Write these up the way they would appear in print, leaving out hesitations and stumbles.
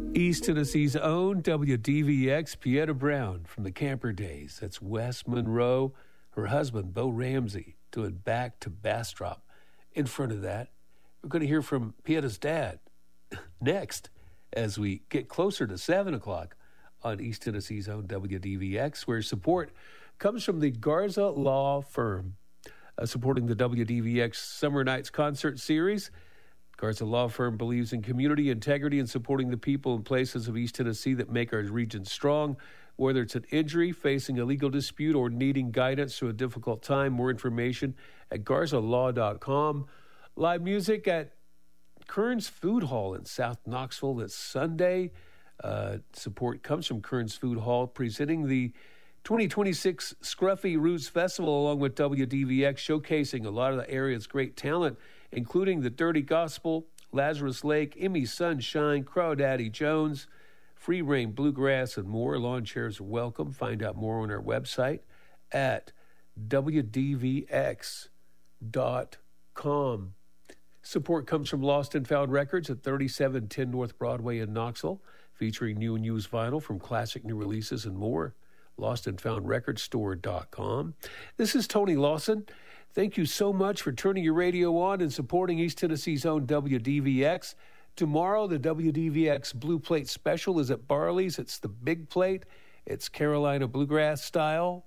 East Tennessee's own WDVX, Pieta Brown from the Camper Days. That's Wes Monroe, her husband, Bo Ramsey, doing Back to Bastrop. In front of that, we're going to hear from Pieta's dad next as we get closer to 7 o'clock on East Tennessee's own WDVX, where support comes from the Garza Law Firm, supporting the WDVX Summer Nights Concert Series. Garza Law Firm believes in community integrity and supporting the people and places of East Tennessee that make our region strong. Whether it's an injury, facing a legal dispute, or needing guidance through a difficult time, more information at garzalaw.com. Live music at Kern's Food Hall in South Knoxville this Sunday. Support comes from Kern's Food Hall, presenting the 2026 Scruffy Roots Festival along with WDVX, showcasing a lot of the area's great talent, including the Dirty Gospel, Lazarus Lake, Emmy Sunshine, Crawdaddy Jones, Free Reign Bluegrass, and more. Lawn chairs are welcome. Find out more on our website at WDVX.com. Support comes from Lost and Found Records at 3710 North Broadway in Knoxville, featuring new and used vinyl from classic new releases and more. LostandFoundRecordStore.com. This is Tony Lawson. Thank you so much for turning your radio on and supporting East Tennessee's own WDVX. Tomorrow, the WDVX Blue Plate Special is at Barley's. It's the big plate. It's Carolina Bluegrass style.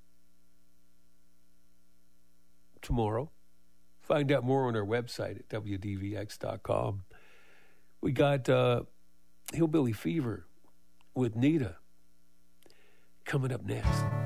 Tomorrow. Find out more on our website at WDVX.com. We got Hillbilly Fever with Nita coming up next.